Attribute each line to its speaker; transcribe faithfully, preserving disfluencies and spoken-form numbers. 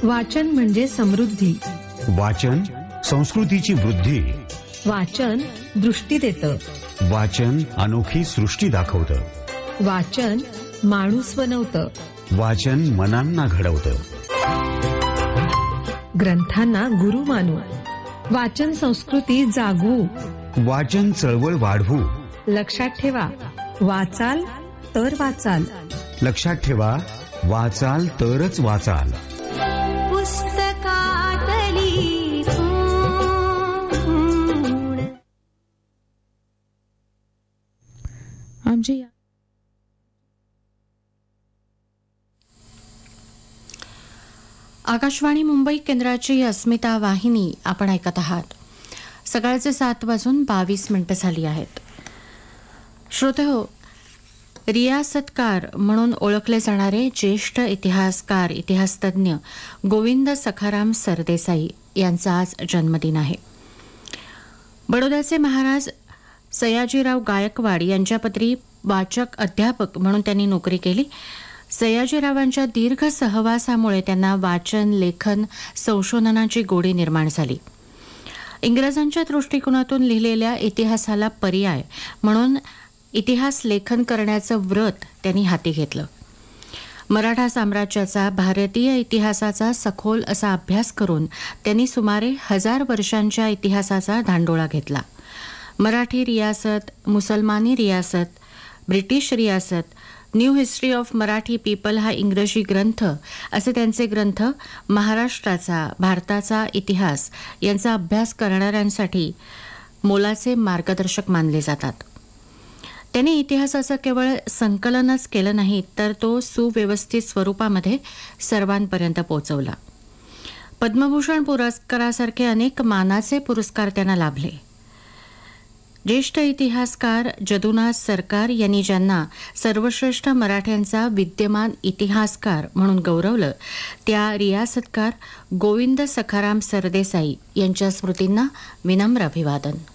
Speaker 1: वाचन म्हणजे समृद्धी.
Speaker 2: वाचन संस्कृतीची वृद्धी.
Speaker 1: वाचन दृष्टी देतं.
Speaker 2: वाचन अनोखी सृष्टी दाखवतं.
Speaker 1: वाचन माणूस बनवतं.
Speaker 2: वाचन मनांना घडवतं.
Speaker 1: ग्रंथांना गुरु मानू. वाचन संस्कृती जागवू.
Speaker 2: वाचन चळवळ वाढवू.
Speaker 1: लक्षात ठेवा, वाचाल तर वाचाल.
Speaker 2: लक्षात ठेवा, वाचाल तरच वाचाल.
Speaker 3: पुस्तकातली फूल.
Speaker 4: आमचे
Speaker 5: आकाशवाणी मुंबई केंद्राची अस्मिता वाहिनी आपण ऐकत आहात. सकाळचे सात वाजून बावीस मिनिटं झाली आहेत. श्रोतेहो, रियासतकार म्हणून ओळखले जाणारे ज्येष्ठ इतिहासकार इतिहासतज्ञ गोविंद सखाराम सरदेसाई यांचा आज जन्मदिन आहे. बडोद्याचे महाराज सयाजीराव गायकवाड यांच्या पत्री वाचक अध्यापक म्हणून त्यांनी नोकरी केली. सयाजीरावांच्या दीर्घ सहवासामुळे त्यांना वाचन, लेखन, संशोधनाची गोडी निर्माण झाली. इंग्रजांच्या दृष्टिकोनातून लिहिलेल्या इतिहासाला पर्याय म्हणून इतिहास लेखन करण्याचं व्रत त्यांनी हाती घेतलं. मराठा साम्राज्याचा, भारतीय इतिहासाचा सखोल असा अभ्यास करून त्यांनी सुमारे हजार वर्षांच्या इतिहासाचा धांडोळा घेतला. मराठी रियासत, मुसलमानी रियासत, ब्रिटिश रियासत, new history of Marathi people हा इंग्रजी ग्रंथ असे त्यांचे ग्रंथ महाराष्ट्राचा, भारताचा इतिहास यांचा अभ्यास करणाऱ्यांसाठी मोलाचे मार्गदर्शक मानले जातात. त्यांनी इतिहासाचं केवळ संकलनच केलं नाही, तर तो सुव्यवस्थित स्वरूपामध्ये सर्वांपर्यंत पोहोचवला. पद्मभूषण पुरस्कारासारखे अनेक मानाचे पुरस्कार त्यांना लाभले. ज्येष्ठ इतिहासकार जदुनाथ सरकार यांनी ज्यांना सर्वश्रेष्ठ मराठ्यांचा विद्यमान इतिहासकार म्हणून गौरवलं, त्या रियासतकार गोविंद सखाराम सरदेसाई यांच्या स्मृतींना विनम्र अभिवादन.